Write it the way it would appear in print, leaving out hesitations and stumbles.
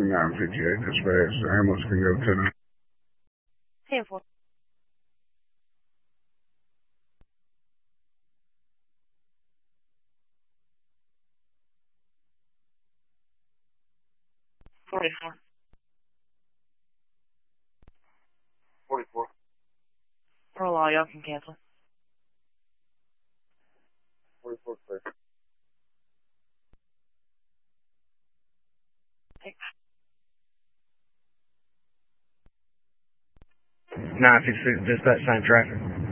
958 dispatch. The ambulance can go to 10-4. $44. 44. Per law, y'all can cancel. 44, clear. Thanks. 956 dispatch, same traffic.